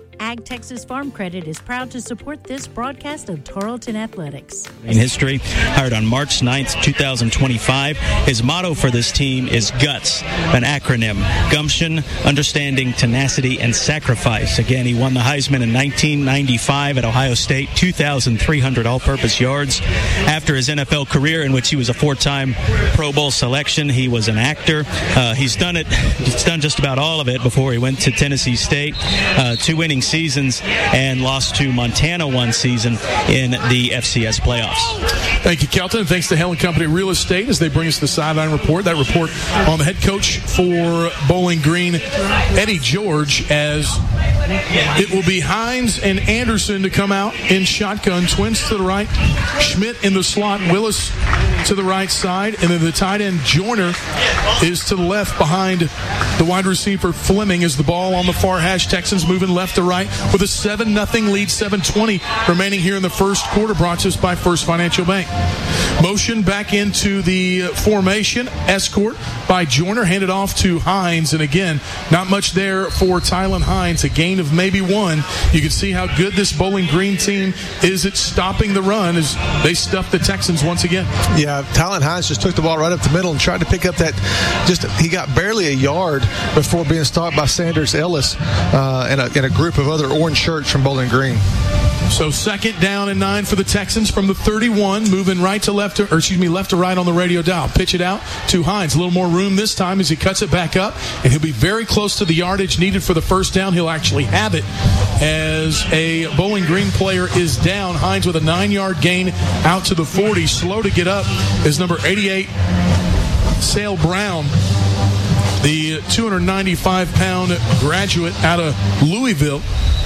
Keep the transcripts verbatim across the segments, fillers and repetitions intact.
Ag Texas Farm Credit is proud to support this broadcast of Tarleton Athletics. In history, hired on March ninth, twenty twenty-five. His motto for this team is GUTS, an acronym: gumption, understanding, tenacity, and sacrifice. Again, he won the Heisman in nineteen ninety-five at Ohio State, two thousand three hundred all-purpose yards. After his N F L career, in which he was a four-time Pro Bowl selection, he was an actor. Uh, he's done it. He's done just about all of it before he went to Tennessee State. Uh, two winning seasons and lost to Montana one season in the F C S playoffs. Thank you, Kelton, and thanks to Helen Company Real Estate as they bring us the sideline report. That report on the head coach for Bowling Green, Eddie George, as it will be Hines and Anderson to come out in shotgun, twins to the right, Schmidt in the slot, Willis to the right side, and then the tight end Joyner is to the left behind the wide receiver Fleming as the ball on the far hash. Texans moving left to right with a seven nothing lead, seven twenty remaining here in the first quarter, brought to us by First Financial Bank. Motion back into the formation, escort by Joyner, handed off to Hines, and again, not much there for Tylen Hines, a gain of maybe one. You can see how good this Bowling Green team is at stopping the run as they stuff the Texans once again. Yeah, Tylen Hines just took the ball right up the middle and tried to pick up that, just he got barely a yard before being stopped by Sanders Ellis uh, and, a, and a group of other orange shirts from Bowling Green. So second down and nine for the Texans from the thirty-one, moving right to left, to, or excuse me, left to right on the radio dial. Pitch it out to Hines. A little more room this time as he cuts it back up, and he'll be very close to the yardage needed for the first down. He'll actually have it as a Bowling Green player is down. Hines with a nine-yard gain out to the forty. Slow to get up is number eighty-eight, Sale Brown, the two hundred ninety-five pound graduate out of Louisville.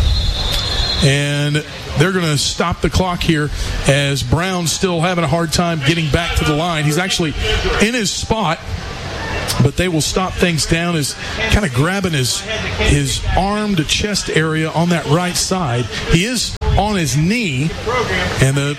And they're going to stop the clock here as Brown's still having a hard time getting back to the line. He's actually in his spot, but they will stop things down as kind of grabbing his his arm to chest area on that right side. He is on his knee, and the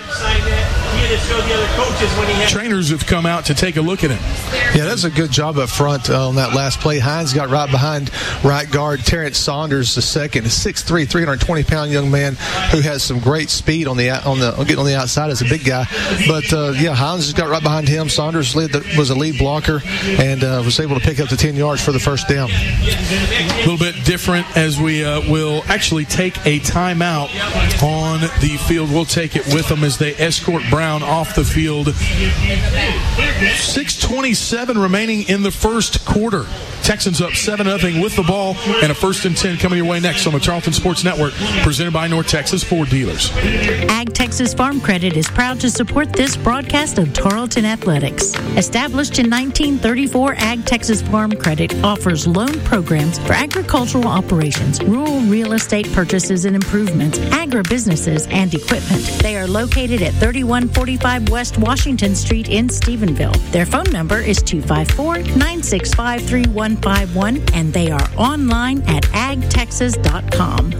trainers have come out to take a look at him. Yeah, that's a good job up front uh, on that last play. Hines got right behind right guard Terrence Saunders the second, a six three, three hundred twenty pound young man who has some great speed on the on the getting on the outside as a big guy. But uh, yeah, Hines just got right behind him. Saunders led the, was a lead blocker and uh, was able to pick up the ten yards for the first down. A little bit different as we uh, will actually take a timeout on the field. We'll take it with them as they escort Brown off the field. six twenty-seven remaining in the first quarter. Texans up seven nothing with the ball, and a first and ten coming your way next on the Tarleton Sports Network, presented by North Texas Ford Dealers. Ag Texas Farm Credit is proud to support this broadcast of Tarleton Athletics. Established in nineteen thirty-four, Ag Texas Farm Credit offers loan programs for agricultural operations, rural real estate purchases and improvements, agribusinesses, and equipment. They are located at thirty-one forty-five West Washington Street in Stephenville. Their phone number is two five four, nine six five, three one five one, and they are online at ag texas dot com.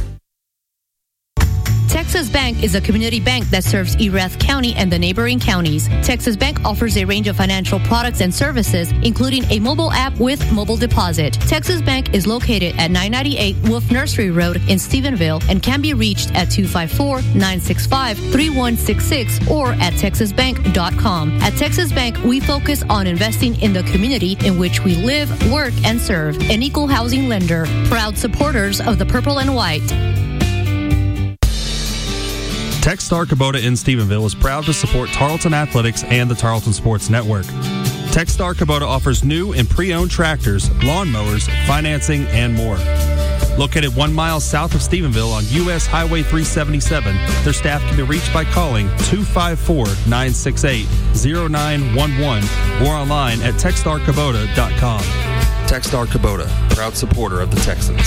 Texas Bank is a community bank that serves Erath County and the neighboring counties. Texas Bank offers a range of financial products and services, including a mobile app with mobile deposit. Texas Bank is located at nine ninety-eight Wolf Nursery Road in Stephenville and can be reached at two five four, nine six five, three one six six or at texas bank dot com. At Texas Bank, we focus on investing in the community in which we live, work, and serve. An equal housing lender. Proud supporters of the Purple and White. Techstar Kubota in Stephenville is proud to support Tarleton Athletics and the Tarleton Sports Network. Techstar Kubota offers new and pre-owned tractors, lawnmowers, financing, and more. Located one mile south of Stephenville on U S Highway three seventy-seven, their staff can be reached by calling two five four, nine six eight, zero nine one one or online at techstar kubota dot com. Techstar Kubota, proud supporter of the Texans.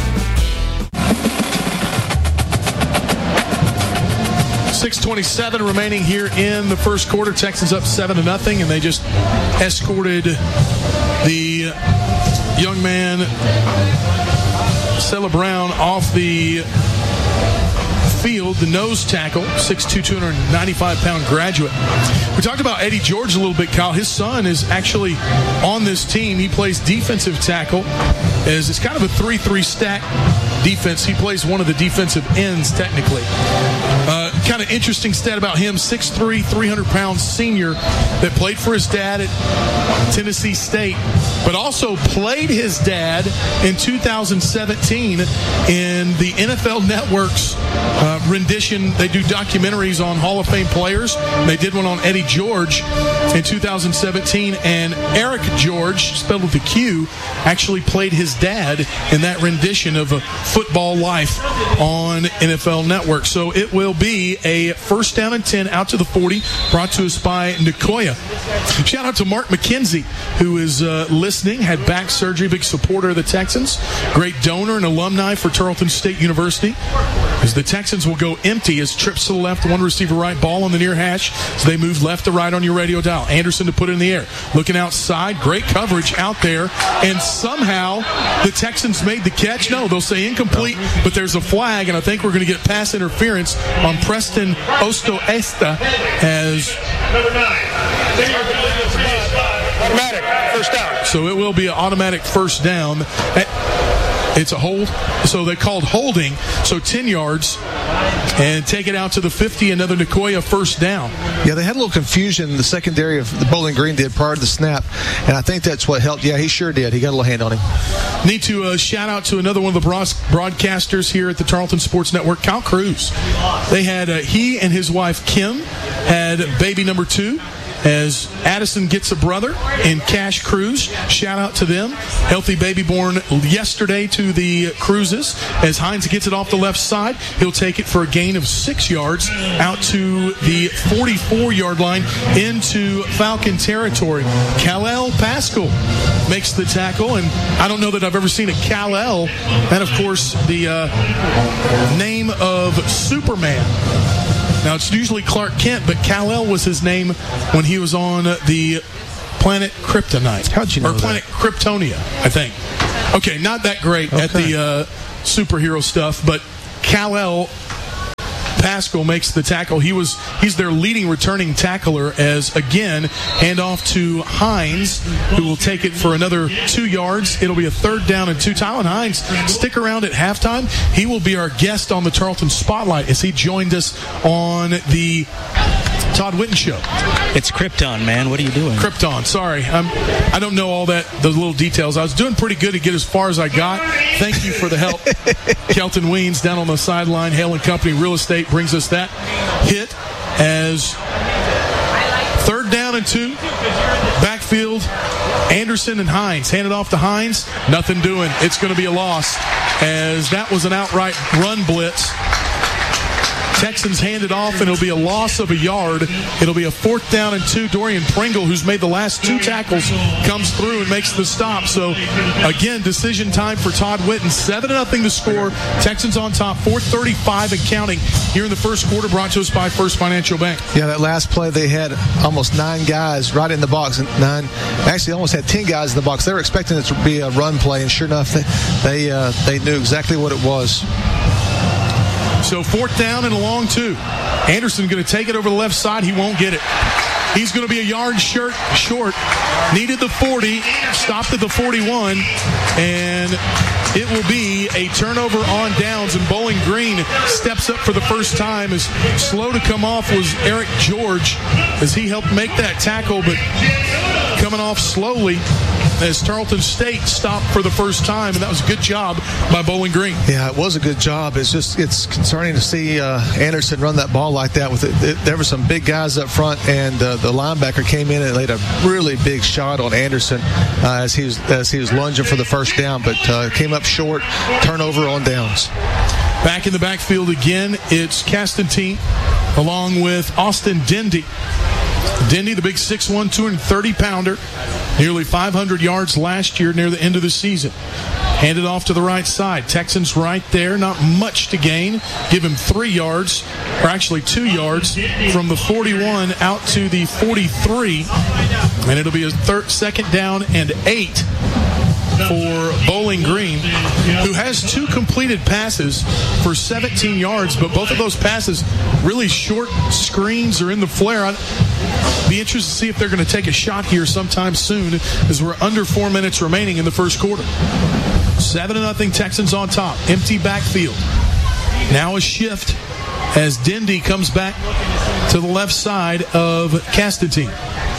six twenty-seven remaining here in the first quarter. Texans up seven to nothing, and they just escorted the young man, Sela Brown, off the backfield, the nose tackle, six two, two hundred ninety-five pound graduate. We talked about Eddie George a little bit, Kyle. His son is actually on this team. He plays defensive tackle. As it's kind of a three three stack defense. He plays one of the defensive ends, technically. Uh, kind of interesting stat about him, six three, three hundred pound senior that played for his dad at Tennessee State, but also played his dad in two thousand seventeen in the N F L Network's uh, rendition. They do documentaries on Hall of Fame players. They did one on Eddie George in two thousand seventeen, and Eric George, spelled with a Q, actually played his dad in that rendition of a football life on N F L Network. So it will be a first down and ten out to the forty, brought to us by Nicoya. Shout out to Mark McKenzie, who is uh, listening, had back surgery, big supporter of the Texans, great donor and alumni for Tarleton State University. As the Texans will go empty as trips to the left, one receiver right, ball on the near hash, so they move left to right on your radio dial. Anderson to put it in the air. Looking outside, great coverage out there, and somehow the Texans made the catch. No, they'll say incomplete, but there's a flag, and I think we're going to get pass interference on Preston Ostoesta as automatic first down. So it will be an automatic first down. It's a hold, so they called holding, so ten yards, and take it out to the fifty, another Nicoya first down. Yeah, they had a little confusion in the secondary of the Bowling Green did prior to the snap, and I think that's what helped. Yeah, he sure did. He got a little hand on him. Need to uh, shout out to another one of the broadcasters here at the Tarleton Sports Network, Kyle Cruz. They had, uh, he and his wife, Kim, had baby number two, as Addison gets a brother in Cash Cruz. Shout out to them. Healthy baby born yesterday to the Cruzes. As Hines gets it off the left side, he'll take it for a gain of six yards out to the forty-four yard line into Falcon territory. Kal-El Pascal makes the tackle, and I don't know that I've ever seen a Kal-El. And, of course, the uh, name of Superman. Now, it's usually Clark Kent, but Kal-El was his name when he was on the planet Kryptonite. How'd you know Or planet that? Kryptonia, I think. Okay, not that great okay. at the uh, superhero stuff, but Kal-El Pascal makes the tackle. He was he's their leading returning tackler, as again handoff to Hines, who will take it for another two yards. It'll be a third down and two. Tylen Hines, stick around at halftime. He will be our guest on the Tarleton Spotlight as he joined us on the Todd Witten Show. It's Krypton, man. What are you doing? Krypton. Sorry, I'm, I don't know all that, those little details. I was doing pretty good to get as far as I got. Thank you for the help. Kelton Weens down on the sideline. Hale and Company Real Estate brings us that hit as third down and two. Backfield, Anderson and Hines. Hand it off to Hines. Nothing doing. It's going to be a loss, as that was an outright run blitz. Texans hand it off, and it'll be a loss of a yard. It'll be a fourth down and two. Dorian Pringle, who's made the last two tackles, comes through and makes the stop. So, again, decision time for Todd Witten. seven to nothing to score. Texans on top, four thirty-five and counting here in the first quarter, brought to us by First Financial Bank. Yeah, that last play, they had almost nine guys right in the box. And nine, actually almost had ten guys in the box. They were expecting it to be a run play, and sure enough, they they, uh, they knew exactly what it was. So fourth down and a long two. Anderson going to take it over the left side. He won't get it. He's going to be a yard short. short. Needed the forty. Stopped at the forty-one. And it will be a turnover on downs. And Bowling Green steps up for the first time. As slow to come off was Eric George, as he helped make that tackle. But coming off slowly as Tarleton State stopped for the first time, and that was a good job by Bowling Green. Yeah, it was a good job. It's just it's concerning to see uh, Anderson run that ball like that. With it, it, there were some big guys up front, and uh, the linebacker came in and laid a really big shot on Anderson uh, as he was as he was lunging for the first down, but uh, came up short. Turnover on downs. Back in the backfield again, it's Castantine along with Austin Dendy. Dendy, the big six one, two hundred thirty pounder, nearly five hundred yards last year near the end of the season. Handed off to the right side. Texans right there, not much to gain. Give him three yards, or actually two yards, from the forty-one out to the forty-three. And it'll be a third, second down and eight for Bowling Green, who has two completed passes for seventeen yards, but both of those passes really short screens or in the flare. I'd be interested to see if they're going to take a shot here sometime soon, as we're under four minutes remaining in the first quarter. Seven to nothing, Texans on top. Empty backfield. Now a shift as Dindy comes back to the left side of Castantine.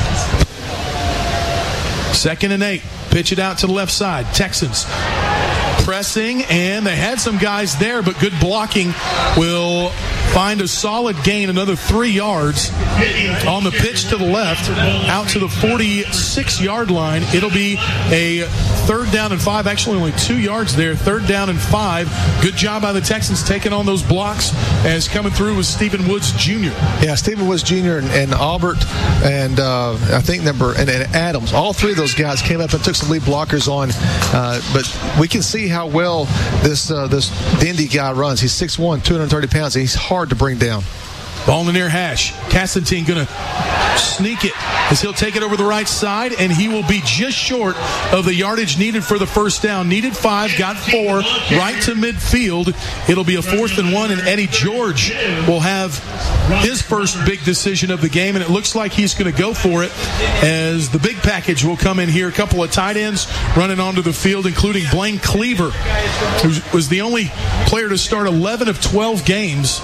Second and eight. Pitch it out to the left side. Texans pressing, and they had some guys there, but good blocking will find a solid gain, another three yards on the pitch to the left, out to the forty-six-yard line. It'll be a third down and five, actually only two yards there, third down and five. Good job by the Texans taking on those blocks, as coming through was Stephen Woods Junior Yeah, Stephen Woods Junior and, and Albert and uh, I think number and, and Adams, all three of those guys came up and took some lead blockers on, uh, but we can see how well this uh, this Dindy guy runs. He's six one, two hundred thirty pounds, and he's hard to bring down. Ball in the near hash. Castantine going to sneak it as he'll take it over the right side, and he will be just short of the yardage needed for the first down. Needed five, got four, right to midfield. It'll be a fourth and one, and Eddie George will have his first big decision of the game, and it looks like he's going to go for it, as the big package will come in here. A couple of tight ends running onto the field, including Blaine Cleaver, who was the only player to start eleven of twelve games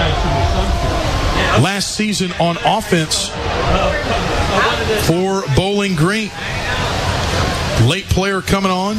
last season on offense for Bowling Green. Late player coming on.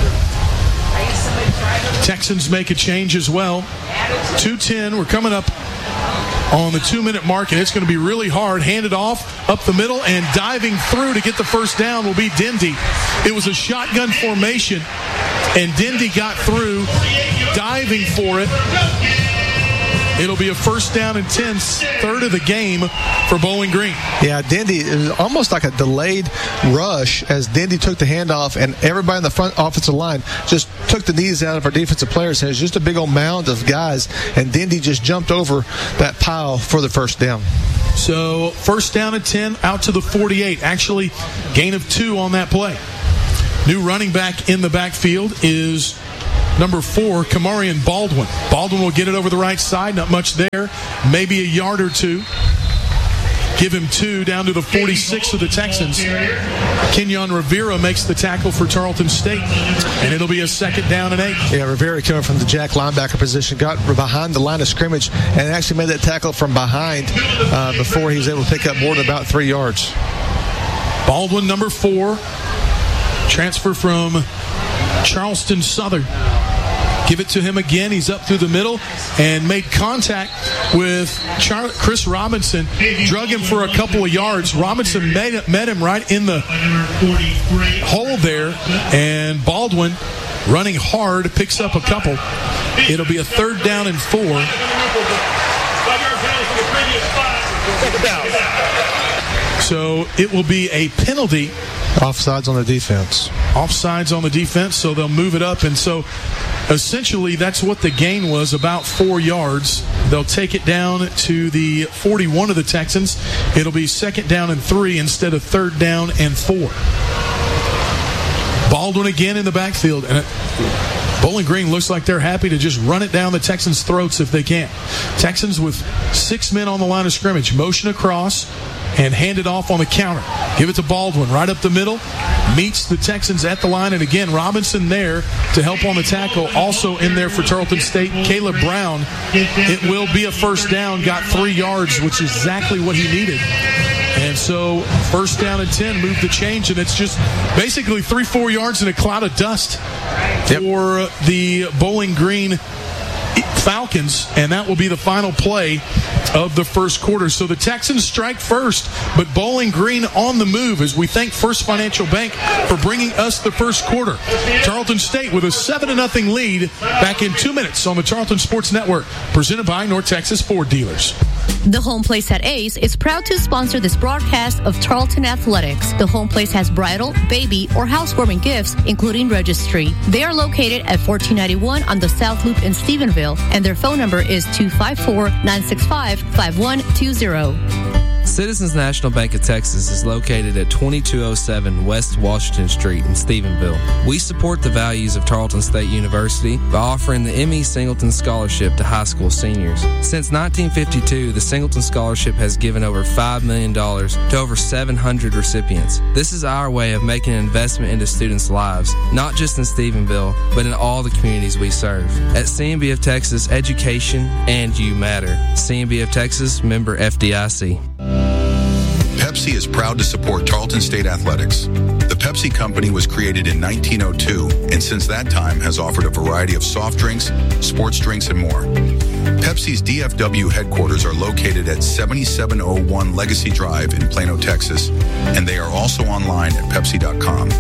Texans make a change as well. two ten. We're coming up on the two-minute mark, and it's going to be really hard. Handed off up the middle, and diving through to get the first down will be Dindy. It was a shotgun formation, and Dindy got through, diving for it. It'll be a first down and ten, third of the game for Bowling Green. Yeah, Dindy, it was almost like a delayed rush as Dindy took the handoff, and everybody in the front offensive line just took the knees out of our defensive players. And it was just a big old mound of guys, and Dindy just jumped over that pile for the first down. So first down and ten, out to the forty-eight. Actually, gain of two on that play. New running back in the backfield is number four, Kamarian Baldwin. Baldwin will get it over the right side. Not much there. Maybe a yard or two. Give him two down to the forty-six of the Texans. Kenyon Rivera makes the tackle for Tarleton State, and it'll be a second down and eight. Yeah, Rivera coming from the jack linebacker position, got behind the line of scrimmage and actually made that tackle from behind uh, before he was able to pick up more than about three yards. Baldwin, number four, transfer from Charleston Southern. Give it to him again. He's up through the middle and made contact with Char- Chris Robinson. Drug him for a couple of yards. Robinson met, met him right in the hole there. And Baldwin, running hard, picks up a couple. It'll be a third down and four. So it will be a penalty. Offsides on the defense. Offsides on the defense, so they'll move it up. And so essentially that's what the gain was, about four yards. They'll take it down to the forty-one of the Texans. It'll be second down and three instead of third down and four. Baldwin again in the backfield. And it, Bowling Green looks like they're happy to just run it down the Texans' throats if they can. Texans with six men on the line of scrimmage. Motion across and hand it off on the counter. Give it to Baldwin right up the middle. Meets the Texans at the line. And again, Robinson there to help on the tackle. Also in there for Tarleton State, Caleb Brown. It will be a first down. Got three yards, which is exactly what he needed. And so first down and ten, move the change. And it's just basically three, four yards in a cloud of dust for yep. the Bowling Green Falcons. And that will be the final play of the first quarter. So the Texans strike first, but Bowling Green on the move, as we thank First Financial Bank for bringing us the first quarter. Tarleton State with a seven to nothing lead back in two minutes on the Tarleton Sports Network, presented by North Texas Ford Dealers. The Home Place at Ace is proud to sponsor this broadcast of Tarleton Athletics. The Home Place has bridal, baby, or housewarming gifts, including registry. They are located at fourteen ninety-one on the South Loop in Stephenville, and their phone number is two five four, nine six five, five one two zero. Citizens National Bank of Texas is located at twenty-two oh seven West Washington Street in Stephenville. We support the values of Tarleton State University by offering the M E Singleton Scholarship to high school seniors. Since nineteen fifty-two, the Singleton Scholarship has given over five million dollars to over seven hundred recipients. This is our way of making an investment into students' lives, not just in Stephenville, but in all the communities we serve. At C M B of Texas, education and you matter. C M B of Texas, member F D I C. Pepsi is proud to support Tarleton State Athletics. The Pepsi Company was created in nineteen oh two and since that time has offered a variety of soft drinks, sports drinks, and more. Pepsi's D F W headquarters are located at seventy-seven oh one Legacy Drive in Plano, Texas, and they are also online at Pepsi dot com.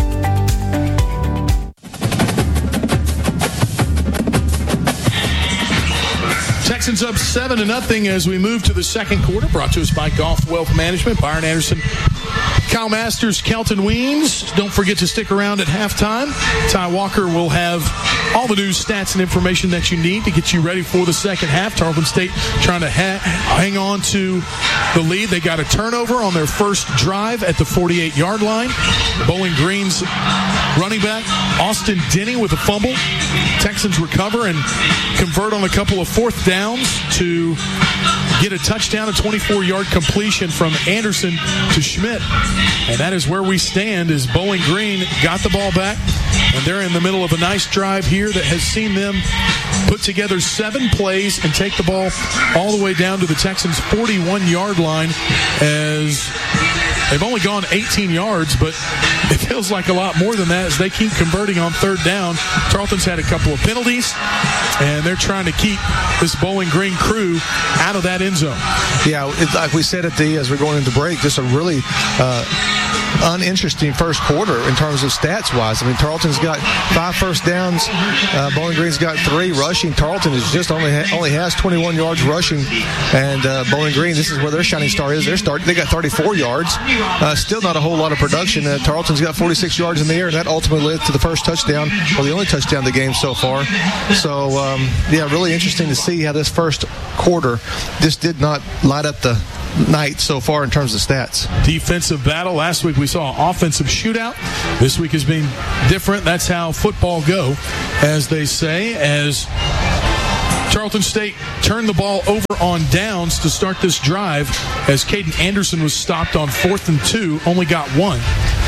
Texans up seven to nothing as we move to the second quarter. Brought to us by Golf Wealth Management, Byron Anderson, Kyle Masters, Kelton Weens. Don't forget to stick around at halftime. Ty Walker will have all the news, stats, and information that you need to get you ready for the second half. Tarleton State trying to ha- hang on to the lead. They got a turnover on their first drive at the forty-eight-yard line. Bowling Green's running back, Austin Denny, with a fumble. Texans recover and convert on a couple of fourth downs to get a touchdown, a twenty-four-yard completion from Anderson to Schmidt. And that is where we stand, as Bowling Green got the ball back, and they're in the middle of a nice drive here that has seen them put together seven plays and take the ball all the way down to the Texans' forty-one-yard line, as they've only gone eighteen yards, but it feels like a lot more than that as they keep converting on third down. Tarleton's had a couple of penalties, and they're trying to keep this Bowling Green crew out of that end zone. Yeah, it's like we said at the as we're going into break, just a really uh, uninteresting first quarter in terms of stats-wise. I mean, Tarleton's got five first downs. Uh, Bowling Green's got three rushing. Tarleton is just only ha- only has twenty-one yards rushing, and uh, Bowling Green, this is where their shining star is. They're start, they got thirty-four yards. Uh, still not a whole lot of production. Uh, Tarleton's got forty-six yards in the air, and that ultimately led to the first touchdown, or the only touchdown of the game so far. So, um, yeah, really interesting to see how this first quarter just did not light up the night so far in terms of stats. Defensive battle. Last week we saw an offensive shootout. This week has been different. That's how football go, as they say, as Tarleton State turned the ball over on downs to start this drive, as Caden Anderson was stopped on fourth and two, only got one.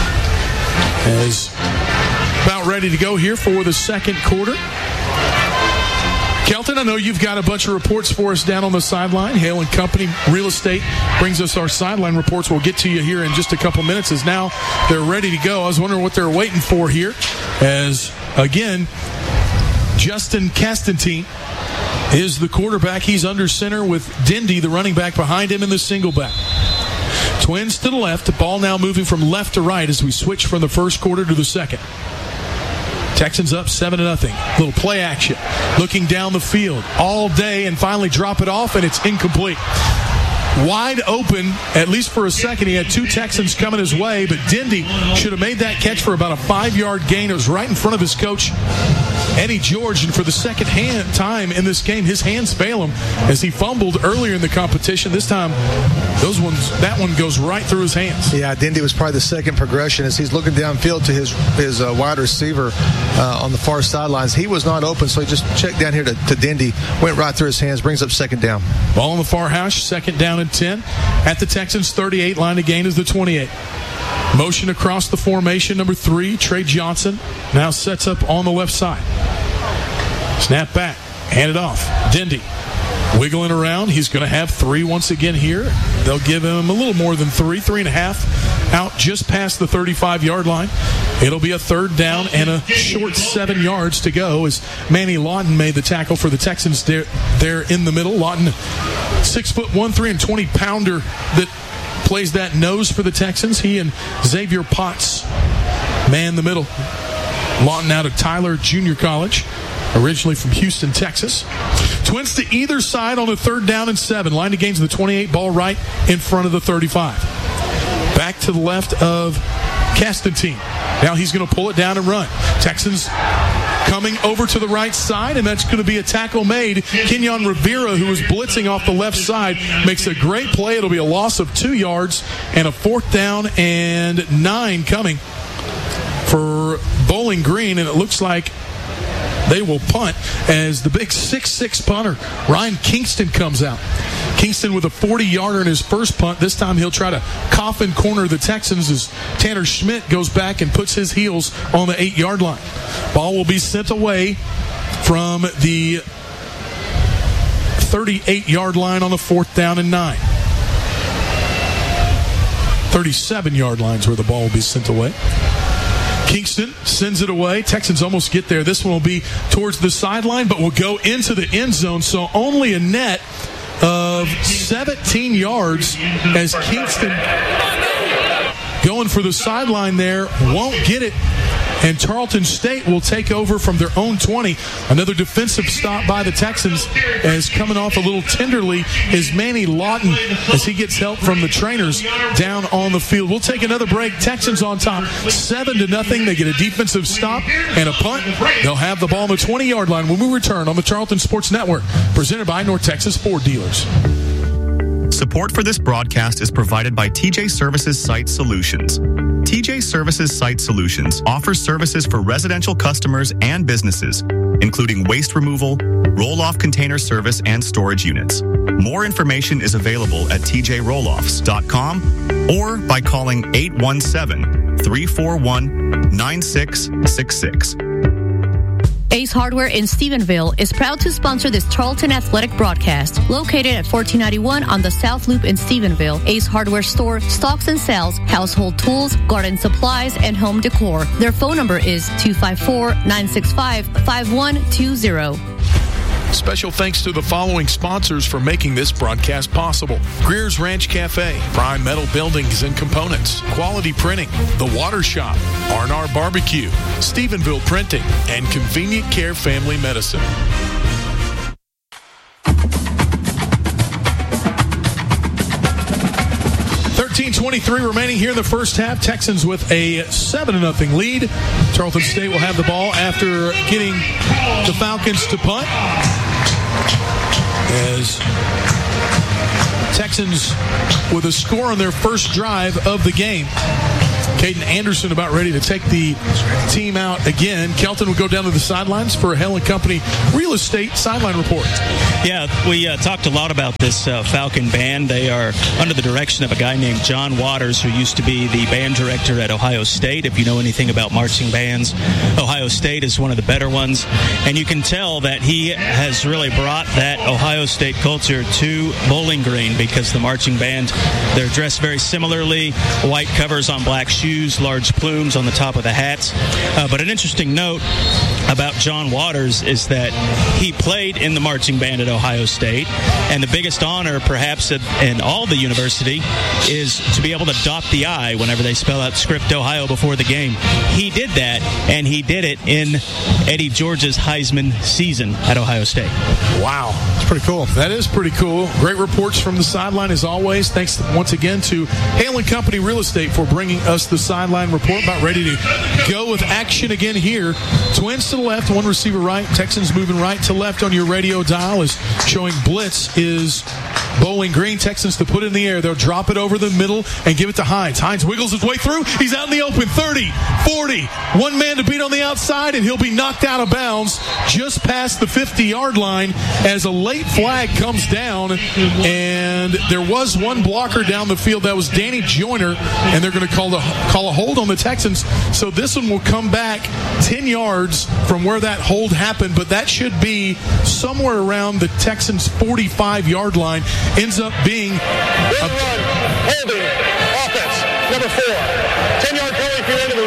As about ready to go here for the second quarter. Kelton, I know you've got a bunch of reports for us down on the sideline. Hale and Company Real Estate brings us our sideline reports. We'll get to you here in just a couple minutes, as now they're ready to go. I was wondering what they're waiting for here, as, again, Justin Castantine is the quarterback. He's under center with Dindy, the running back, behind him in the single back. Twins to the left. The ball now moving from left to right as we switch from the first quarter to the second. Texans up seven to nothing. Little play action. Looking down the field all day and finally drop it off, and it's incomplete. Wide open, at least for a second. He had two Texans coming his way, but Dindy should have made that catch for about a five-yard gain. It was right in front of his coach, Eddie George, and for the second hand time in this game, his hands fail him as he fumbled earlier in the competition. This time, those ones, that one goes right through his hands. Yeah, Dindy was probably the second progression as he's looking downfield to his his uh, wide receiver uh, on the far sidelines. He was not open, so he just checked down here to, to Dindy, went right through his hands, brings up second down. Ball on the far hash, second down and ten. At the Texans' thirty-eight, line to gain is the twenty-eight. Motion across the formation, number three, Trey Johnson now sets up on the left side. Snap back, hand it off. Dindy wiggling around. He's going to have three once again here. They'll give him a little more than three, three and a half, out just past the thirty-five-yard line. It'll be a third down and a short seven yards to go as Manny Lawton made the tackle for the Texans there, there in the middle. Lawton, six foot one, three and twenty pounder that plays that nose for the Texans. He and Xavier Potts man the middle. Lawton out of Tyler Junior College, originally from Houston, Texas. Twins to either side on the third down and seven. Line to gain to the twenty-eight, ball right in front of the thirty-five. Back to the left of Castantine. Now he's going to pull it down and run. Texans coming over to the right side, and that's going to be a tackle made. Kenyon Rivera, who was blitzing off the left side, makes a great play. It'll be a loss of two yards and a fourth down and nine coming for Bowling Green, and it looks like they will punt as the big six six punter, Ryan Kingston, comes out. Kingston with a forty-yarder in his first punt. This time he'll try to coffin corner the Texans as Tanner Schmidt goes back and puts his heels on the eight-yard line. Ball will be sent away from the thirty-eight-yard line on the fourth down and nine. thirty-seven-yard lines where the ball will be sent away. Kingston sends it away. Texans almost get there. This one will be towards the sideline, but will go into the end zone. So only a net of seventeen yards as Kingston going for the sideline there. Won't get it. And Tarleton State will take over from their own twenty. Another defensive stop by the Texans, as coming off a little tenderly is Manny Lawton as he gets help from the trainers down on the field. We'll take another break. Texans on top, seven to nothing. They get a defensive stop and a punt. They'll have the ball on the twenty-yard line when we return on the Tarleton Sports Network, presented by North Texas Ford Dealers. Support for this broadcast is provided by T J Services Site Solutions. T J Services Site Solutions offers services for residential customers and businesses, including waste removal, roll-off container service, and storage units. More information is available at t j roll offs dot com or by calling eight one seven, three four one, nine six six six. Ace Hardware in Stephenville is proud to sponsor this Tarleton Athletic broadcast. Located at fourteen ninety-one on the South Loop in Stephenville, Ace Hardware store stocks and sells household tools, garden supplies, and home decor. Their phone number is two five four, nine six five, five one two zero. Special thanks to the following sponsors for making this broadcast possible: Greer's Ranch Cafe, Prime Metal Buildings and Components, Quality Printing, The Water Shop, R and R Barbecue, Stephenville Printing, and Convenient Care Family Medicine. thirteen twenty-three remaining here in the first half. Texans with a seven to nothing lead. Tarleton State will have the ball after getting the Falcons to punt, as Texans with a score on their first drive of the game. Caden Anderson about ready to take the team out again. Kelton will go down to the sidelines for a Helen Company Real Estate sideline report. Yeah, we uh, talked a lot about this uh, Falcon band. They are under the direction of a guy named John Waters, who used to be the band director at Ohio State. If you know anything about marching bands, Ohio State is one of the better ones. And you can tell that he has really brought that Ohio State culture to Bowling Green, because the marching band, they're dressed very similarly. White covers on black shoes, large plumes on the top of the hats. Uh, but an interesting note about John Waters is that he played in the marching band at Ohio State, and the biggest honor perhaps in, in all the university is to be able to dot the I whenever they spell out Script Ohio before the game. He did that, and he did it in Eddie George's Heisman season at Ohio State. Wow. It's pretty cool. That is pretty cool. Great reports from the sideline as always. Thanks once again to Hale and Company Real Estate for bringing us the sideline report. About ready to go with action again here. Twins to the left, one receiver right. Texans moving right to left on your radio dial is showing blitz is Bowling Green. Texans to put it in the air. They'll drop it over the middle and give it to Hines. Hines wiggles his way through. He's out in the open. thirty, forty. One man to beat on the outside, and he'll be knocked out of bounds just past the fifty-yard line as a late flag comes down. And there was one blocker down the field. That was Danny Joyner, and they're going to call, the, call a hold on the Texans. So this one will come back ten yards from where that hold happened, but that should be somewhere around the Texans' forty-five-yard line. Ends up being a run, holding, offense, number four. ten-yard penalty for the end of the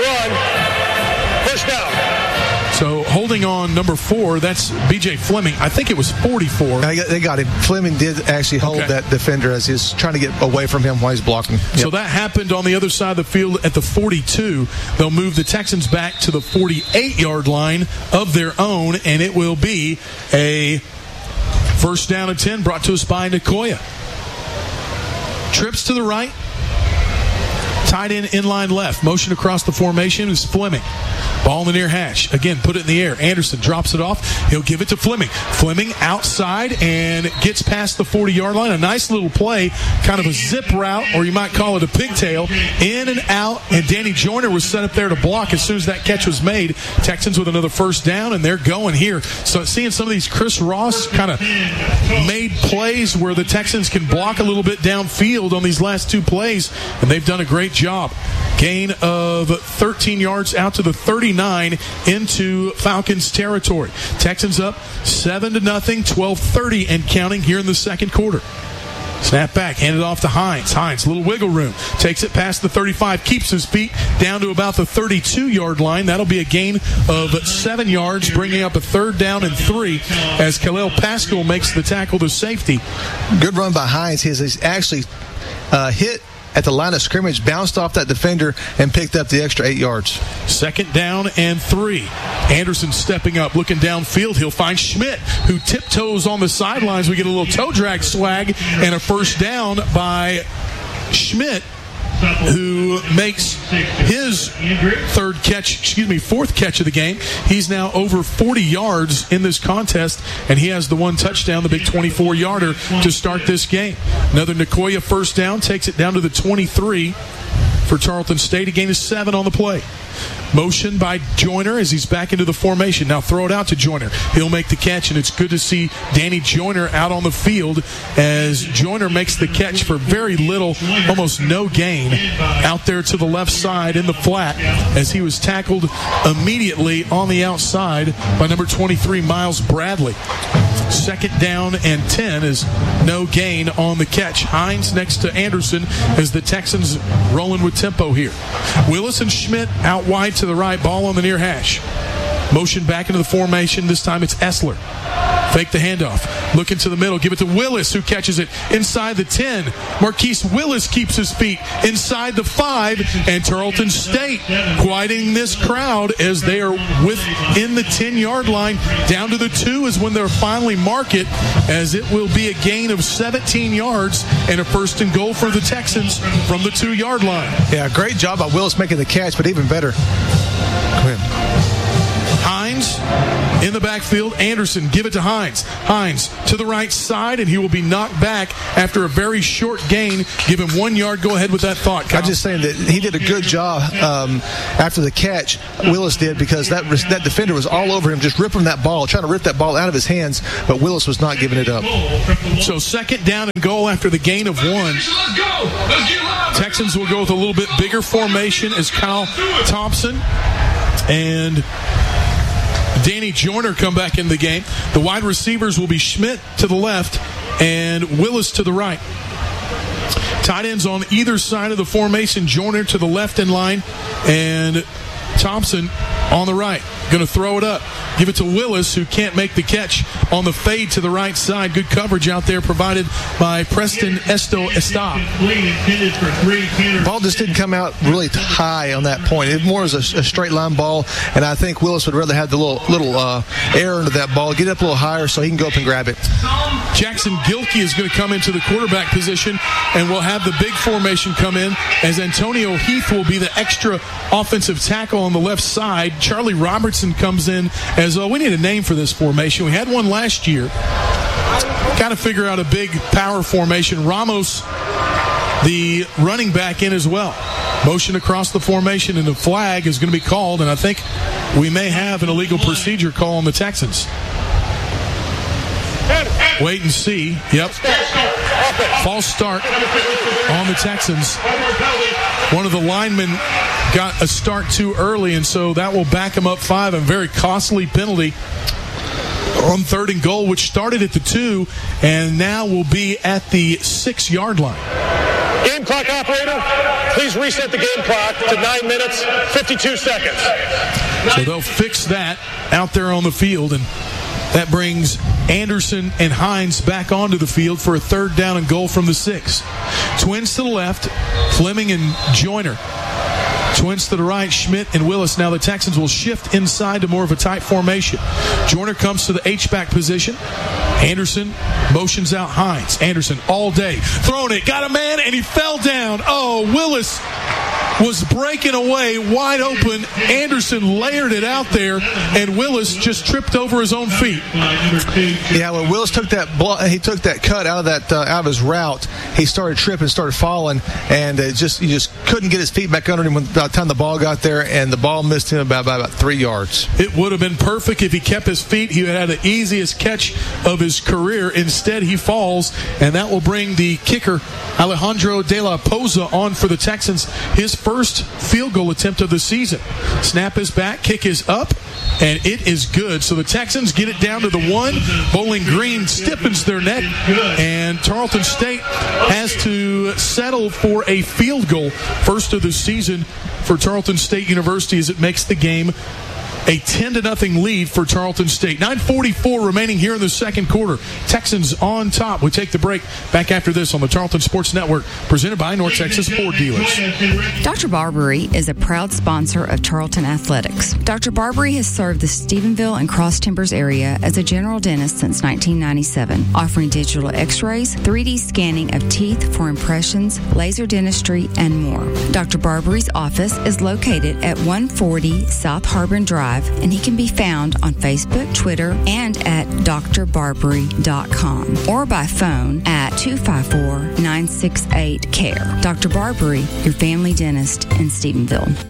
run. First down. So holding on number four, that's B J Fleming. I think it was forty-four. They got him. Fleming did actually hold okay. that defender as he's trying to get away from him while he's blocking. Yep. So that happened on the other side of the field at the forty-two. They'll move the Texans back to the forty-eight-yard line of their own, and it will be a first down and ten, brought to us by Nicoya. Trips to the right. Tight end inline left. Motion across the formation is Fleming. Ball in the near hash. Again, put it in the air. Anderson drops it off. He'll give it to Fleming. Fleming outside and gets past the forty-yard line. A nice little play, kind of a zip route, or you might call it a pigtail. In and out, and Danny Joyner was set up there to block as soon as that catch was made. Texans with another first down, and they're going here. So seeing some of these Chris Ross kind of made plays where the Texans can block a little bit downfield on these last two plays, and they've done a great job. Gain of thirteen yards out to the thirty-nine into Falcons territory. Texans up seven to nothing, twelve thirty and counting here in the second quarter. Snap back, handed off to Hines. Hines, little wiggle room. Takes it past the thirty-five, keeps his feet down to about the thirty-two-yard line. That'll be a gain of seven yards, bringing up a third down and three as Khalil Pascal makes the tackle to safety. Good run by Hines. He's actually uh, hit at the line of scrimmage, bounced off that defender, and picked up the extra eight yards. Second down and three. Anderson stepping up, looking downfield. He'll find Schmidt, who tiptoes on the sidelines. We get a little toe drag swag and a first down by Schmidt, who makes his third catch, excuse me, fourth catch of the game. He's now over forty yards in this contest, and he has the one touchdown, the big twenty-four-yarder to start this game. Another Nicoya first down, takes it down to the twenty-three for Tarleton State. A gain of seven on the play. Motion by Joyner as he's back into the formation. Now throw it out to Joyner. He'll make the catch, and it's good to see Danny Joyner out on the field as Joyner makes the catch for very little, almost no gain, out there to the left side in the flat as he was tackled immediately on the outside by number twenty-three, Miles Bradley. Second down and ten is no gain on the catch. Hines next to Anderson as the Texans rolling with tempo here. Willis and Schmidt out wide to the right, ball on the near hash. Motion back into the formation. This time it's Essler. Fake the handoff. Look into the middle. Give it to Willis, who catches it inside the ten. Marquise Willis keeps his feet inside the five. And Tarleton State quieting this crowd as they are within the ten-yard line. Down to the two is when they'll finally mark it, as it will be a gain of seventeen yards and a first and goal for the Texans from the two-yard line. Yeah, great job by Willis making the catch, but even better. Go ahead. Hines in the backfield. Anderson, give it to Hines. Hines to the right side, and he will be knocked back after a very short gain. Give him one yard. Go ahead with that thought, Kyle. I'm just saying that he did a good job um, after the catch. Willis did, because that that defender was all over him, just ripping that ball, trying to rip that ball out of his hands, but Willis was not giving it up. So second down and goal after the gain of one. Texans will go with a little bit bigger formation as Kyle Thompson and Danny Joyner come back in the game. The wide receivers will be Schmidt to the left and Willis to the right. Tight ends on either side of the formation. Joyner to the left in line and Thompson on the right. Going to throw it up. Give it to Willis, who can't make the catch on the fade to the right side. Good coverage out there provided by Preston Esto Estop. Ball just didn't come out really high on that point. It more was a, a straight line ball, and I think Willis would rather have the little little uh, air into that ball, get it up a little higher so he can go up and grab it. Jackson Gilkey is going to come into the quarterback position, and we'll have the big formation come in as Antonio Heath will be the extra offensive tackle on the left side. Charlie Robertson comes in as, uh, we need a name for this formation. We had one last year. Got to figure out a big power formation. Ramos, the running back, in as well. Motion across the formation, and the flag is going to be called, and I think we may have an illegal procedure call on the Texans. Wait and see. Yep. False start on the Texans. One of the linemen got a start too early, and so that will back him up five. A very costly penalty on third and goal, which started at the two and now will be at the six-yard line. Game clock operator, please reset the game clock to nine minutes, fifty-two seconds. So they'll fix that out there on the field, and that brings Anderson and Hines back onto the field for a third down and goal from the six. Twins to the left, Fleming and Joyner. Twins to the right, Schmidt and Willis. Now the Texans will shift inside to more of a tight formation. Joyner comes to the H-back position. Anderson motions out Hines. Anderson all day. Throwing it. Got a man, and he fell down. Oh, Willis was breaking away wide open. Anderson layered it out there, and Willis just tripped over his own feet. Yeah, when Willis took that ball, he took that cut out of that uh, out of his route, he started tripping, started falling, and it just he just couldn't get his feet back under him by the time the ball got there, and the ball missed him by, by about three yards. It would have been perfect if he kept his feet. He would have had the easiest catch of his career. Instead, he falls, and that will bring the kicker, Alejandro De La Poza, on for the Texans, his first field goal attempt of the season. Snap is back, kick is up, and it is good. So the Texans get it down to the one. Bowling Green stiffens their neck, and Tarleton State has to settle for a field goal. First of the season for Tarleton State University as it makes the game a ten to nothing lead for Tarleton State. nine forty-four remaining here in the second quarter. Texans on top. We take the break. Back after this on the Tarleton Sports Network, presented by North Texas Ford Dealers. Doctor Barbary is a proud sponsor of Tarleton Athletics. Doctor Barbary has served the Stephenville and Cross Timbers area as a general dentist since nineteen ninety-seven, offering digital x-rays, three D scanning of teeth for impressions, laser dentistry, and more. Doctor Barbary's office is located at one forty South Harbin Drive, and he can be found on Facebook, Twitter, and at d r barbary dot com or by phone at two five four, nine six eight, C A R E. Doctor Barbary, your family dentist in Stephenville.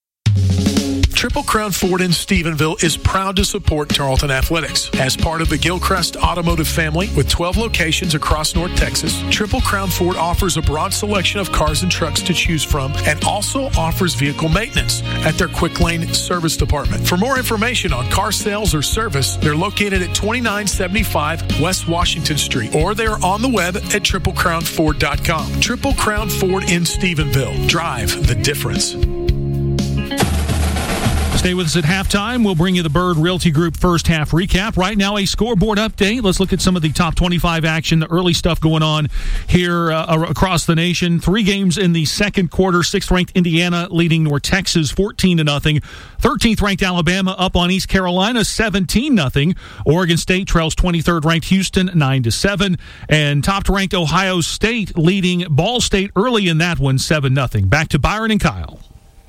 Triple Crown Ford in Stephenville is proud to support Tarleton Athletics. As part of the Gilchrist Automotive family with twelve locations across North Texas, Triple Crown Ford offers a broad selection of cars and trucks to choose from and also offers vehicle maintenance at their Quick Lane Service Department. For more information on car sales or service, they're located at twenty-nine seventy-five West Washington Street, or they're on the web at triple crown ford dot com. Triple Crown Ford in Stephenville. Drive the difference. Stay with us at halftime. We'll bring you the Bird Realty Group first half recap. Right now, a scoreboard update. Let's look at some of the top twenty-five action, the early stuff going on here uh, across the nation. Three games in the second quarter. Sixth-ranked Indiana leading North Texas fourteen to nothing. thirteenth-ranked Alabama up on East Carolina seventeen nothing. Oregon State trails twenty-third ranked Houston nine to seven. And top-ranked Ohio State leading Ball State early in that one seven nothing. Back to Byron and Kyle.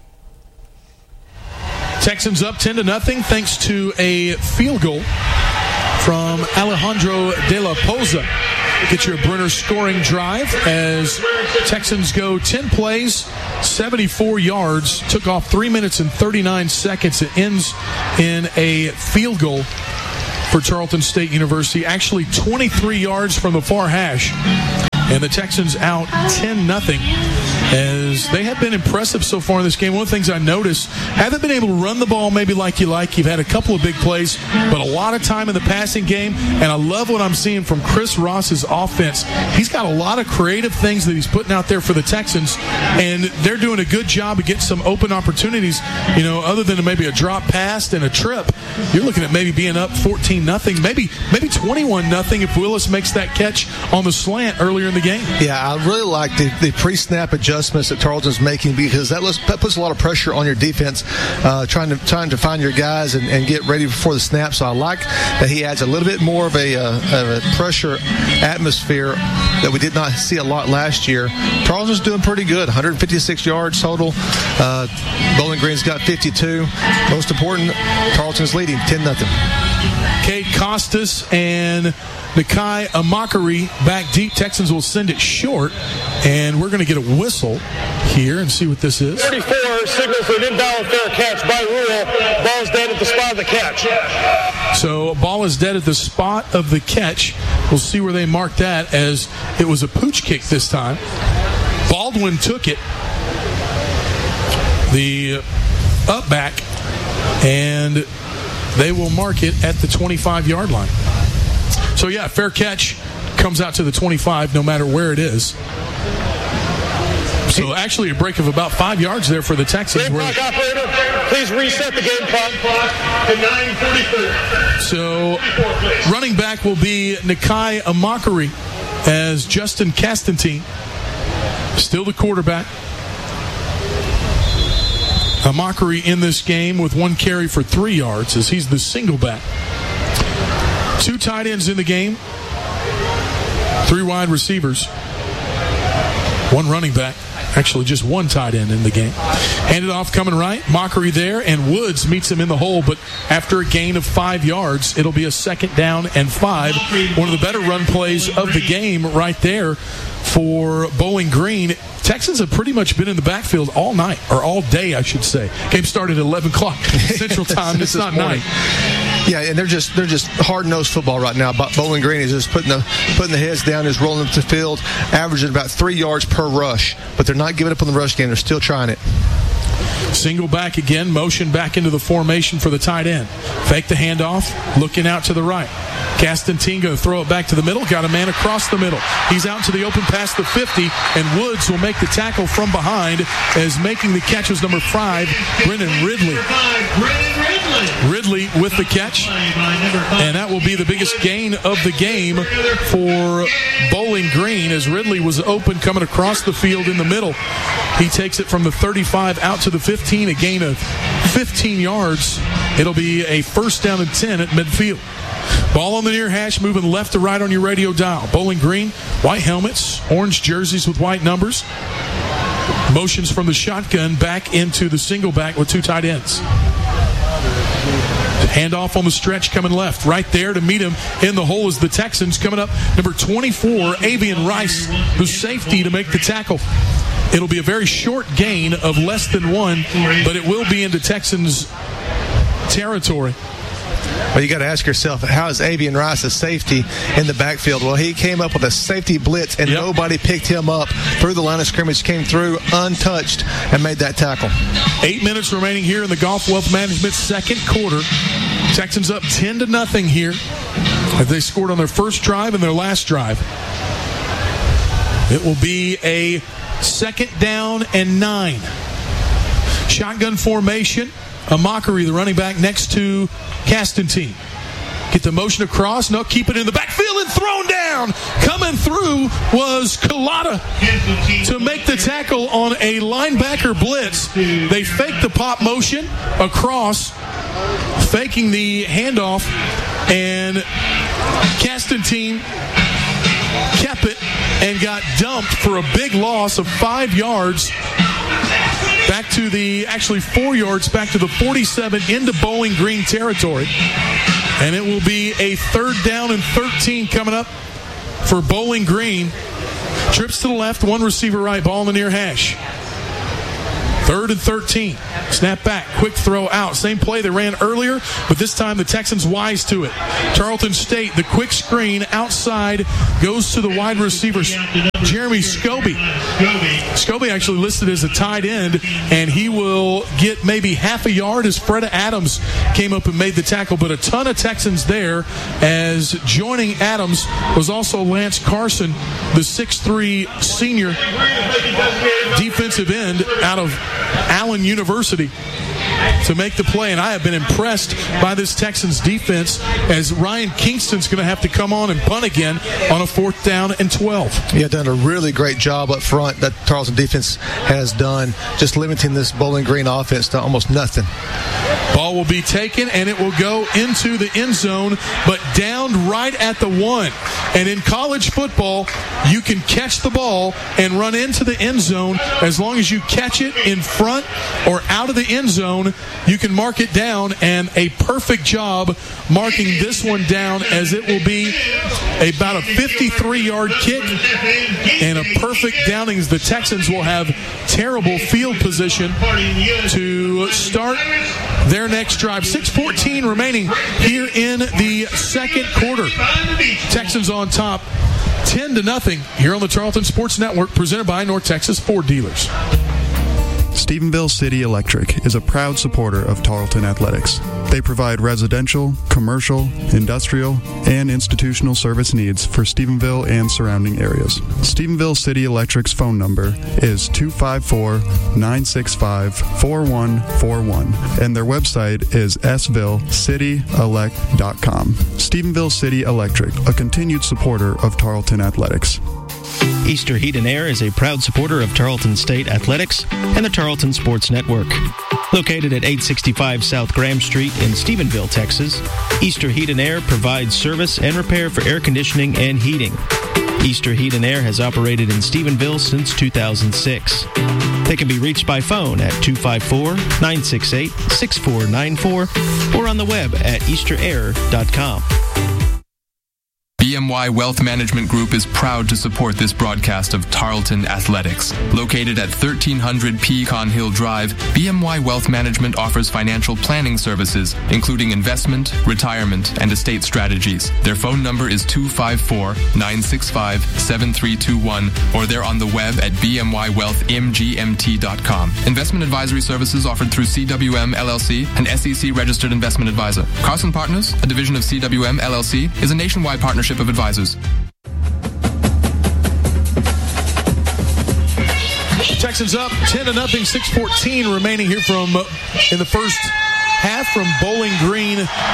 Texans up ten to nothing thanks to a field goal from Alejandro De La Poza. Get your Brenner scoring drive as Texans go ten plays, seventy-four yards, took off three minutes and thirty-nine seconds. It ends in a field goal for Tarleton State University, actually twenty-three yards from the far hash. And the Texans out ten nothing as they have been impressive so far in this game. One of the things I noticed, haven't been able to run the ball maybe like you like. You've had a couple of big plays, but a lot of time in the passing game. And I love what I'm seeing from Chris Ross's offense. He's got a lot of creative things that he's putting out there for the Texans, and they're doing a good job of getting some open opportunities. You know, other than maybe a drop pass and a trip, you're looking at maybe being up fourteen nothing, maybe maybe twenty-one nothing if Willis makes that catch on the slant earlier in the game. Yeah, I really like the, the pre-snap adjustments that Tarleton's making, because that, was, that puts a lot of pressure on your defense, uh, trying to trying to find your guys and, and get ready before the snap. So I like that he adds a little bit more of a, uh, of a pressure atmosphere that we did not see a lot last year. Tarleton's doing pretty good, one hundred fifty-six yards total. Uh, Bowling Green's got fifty-two. Most important, Tarleton's leading ten nothing. Cade Costas and Nakai Amakari back deep. Texans will send it short, and we're going to get a whistle here and see what this is. thirty-four signals for an invalid fair catch by rule. Ball's dead at the spot of the catch. So ball is dead at the spot of the catch. We'll see where they mark that, as it was a pooch kick this time. Baldwin took it, the up back, and they will mark it at the twenty-five-yard line. So, yeah, fair catch comes out to the twenty-five no matter where it is. So, actually, a break of about five yards there for the Texans. Game clock operator, please reset the game clock to nine forty-four. So, running back will be Nakai Amakari as Justin Castantine, still the quarterback. Amakari in this game with one carry for three yards as he's the single back. Two tight ends in the game, three wide receivers, one running back. Actually, just one tight end in the game. Handed off coming right. Mockery there, and Woods meets him in the hole, but after a gain of five yards, it'll be a second down and five. One of the better run plays of the game right there for Bowling Green. Texans have pretty much been in the backfield all night, or all day, I should say. Game started at eleven o'clock Central Time. It's not night. Yeah, and they're just they're just hard-nosed football right now. Bowling Green is just putting the putting the heads down, is rolling up the field, averaging about three yards per rush. But they're not giving up on the rush game. They're still trying it. Single back again, motion back into the formation for the tight end. Fake the handoff, looking out to the right. Castantine going to throw it back to the middle. Got a man across the middle. He's out to the open past the fifty, and Woods will make the tackle from behind as making the catch was number five, Brennan Ridley. Ridley with the catch, and that will be the biggest gain of the game for Bowling Green as Ridley was open coming across the field in the middle. He takes it from the thirty-five out to the fifteen, a gain of fifteen yards. It'll be a first down and ten at midfield. Ball on the near hash, moving left to right on your radio dial. Bowling Green, white helmets, orange jerseys with white numbers. Motions from the shotgun back into the single back with two tight ends. Handoff on the stretch coming left. Right there to meet him in the hole is the Texans. Coming up, number twenty-four, Avian Rice, the safety to make the tackle. It'll be a very short gain of less than one, but it will be into Texans territory. Well, you got to ask yourself, how is Avian Rice a safety in the backfield? Well, he came up with a safety blitz, and yep. nobody picked him up through the line of scrimmage, came through untouched, and made that tackle. Eight minutes remaining here in the Golf Wealth Management second quarter. Texans up ten to nothing here as they scored on their first drive and their last drive. It will be a second down and nine. Shotgun formation. A Mockery, the running back, next to Castantine. Get the motion across. No, keep it in the backfield and thrown down. Coming through was Collada to make the tackle on a linebacker blitz. They faked the pop motion across, faking the handoff, and Castantine kept it and got dumped for a big loss of five yards. Back to the, actually four yards, back to the forty-seven into Bowling Green territory. And it will be a third down and thirteen coming up for Bowling Green. Trips to the left, one receiver right, ball in the near hash. Third and thirteen. Snap back, quick throw out. Same play they ran earlier, but this time the Texans wise to it. Tarleton State, the quick screen outside, goes to the wide receiver, Jeremy Scobie. Scobie actually listed as a tight end, and he will get maybe half a yard as Freda Adams came up and made the tackle, but a ton of Texans there, as joining Adams was also Lance Carson, the six three senior defensive end out of Allen University, to make the play. And I have been impressed by this Texans defense, as Ryan Kingston's going to have to come on and punt again on a fourth down and twelve. Yeah, done a really great job up front that Tarleton defense has done, just limiting this Bowling Green offense to almost nothing. Ball will be taken, and it will go into the end zone, but downed right at the one. And in college football, you can catch the ball and run into the end zone. As long as you catch it in front or out of the end zone, you can mark it down, and a perfect job marking this one down, as it will be about a fifty-three yard kick and a perfect downing, as the Texans will have terrible field position to start their next drive. six fourteen remaining here in the second quarter. Texans on top, ten to nothing here on the Tarleton Sports Network, presented by North Texas Ford Dealers. Stephenville City Electric is a proud supporter of Tarleton Athletics. They provide residential, commercial, industrial, and institutional service needs for Stephenville and surrounding areas. Stephenville City Electric's phone number is two five four, nine six five, four one four one, and their website is s ville city elect dot com. Stephenville City Electric, a continued supporter of Tarleton Athletics. Easter Heat and Air is a proud supporter of Tarleton State Athletics and the Tarleton Sports Network. Located at eight sixty-five South Graham Street in Stephenville, Texas, Easter Heat and Air provides service and repair for air conditioning and heating. Easter Heat and Air has operated in Stephenville since two thousand six. They can be reached by phone at two five four, nine six eight, six four nine four or on the web at easter air dot com. B M Y Wealth Management Group is proud to support this broadcast of Tarleton Athletics. Located at thirteen hundred Pecan Hill Drive, B M Y Wealth Management offers financial planning services, including investment, retirement, and estate strategies. Their phone number is two five four, nine six five, seven three two one, or they're on the web at b m y wealth m g m t dot com. Investment advisory services offered through C W M L L C, an S E C-registered investment advisor. Carson Partners, a division of C W M L L C, is a nationwide partnership of advisors. Texans up ten to nothing, six fourteen remaining here from uh, in the first half from Bowling Green,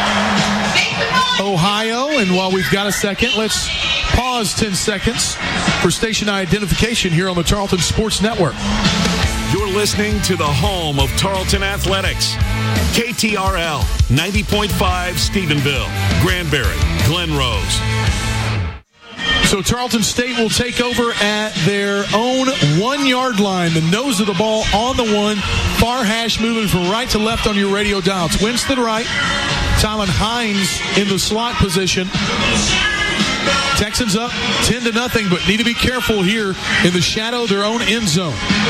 Ohio. And while we've got a second, let's pause ten seconds for station identification here on the Tarleton Sports Network. You're listening to the home of Tarleton Athletics. K T R L ninety point five Stephenville, Granbury, Glen Rose. So Tarleton State will take over at their own one-yard line. The nose of the ball on the one. Far hash moving from right to left on your radio dial. It's Winston right. Tylen Hines in the slot position. Texans up ten to nothing, but need to be careful here in the shadow of their own end zone.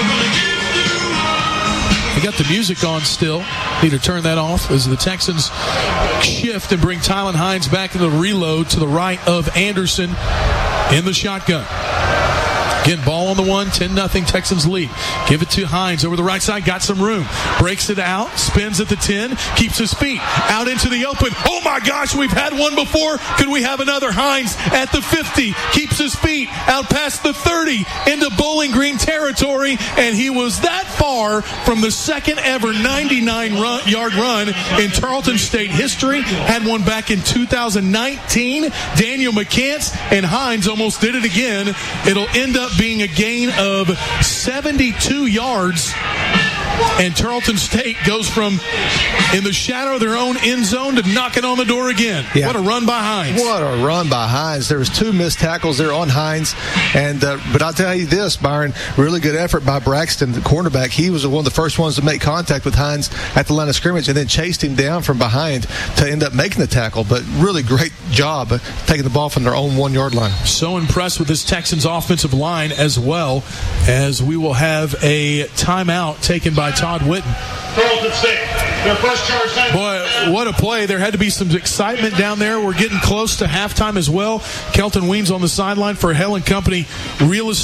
They got the music on still. Need to turn that off as the Texans shift and bring Tylen Hines back in the reload to the right of Anderson in the shotgun. Again, ball on the one, ten nothing, Texans lead. Give it to Hines over the right side, got some room. Breaks it out, spins at the ten, keeps his feet out into the open. Oh my gosh, we've had one before. Could we have another? Hines at the fifty, keeps his feet out past the thirty into Bowling Green territory, and he was that far from the second ever ninety-nine yard run in Tarleton State history. Had one back in two thousand nineteen. Daniel McCants, and Hines almost did it again. It'll end up being a gain of seventy-two yards, and Tarleton State goes from in the shadow of their own end zone to knocking on the door again. Yeah. What a run by Hines. What a run by Hines. There was two missed tackles there on Hines, and uh, but I'll tell you this, Byron, really good effort by Braxton, the cornerback. He was one of the first ones to make contact with Hines at the line of scrimmage and then chased him down from behind to end up making the tackle. But really great job taking the ball from their own one-yard line. So impressed with this Texans offensive line as well, as we will have a timeout taken by Todd Witten. Tarleton State, their first charge time. Boy, what a play. There had to be some excitement down there. We're getting close to halftime as well. Kelton Weems on the sideline for Helen Company Real Estate.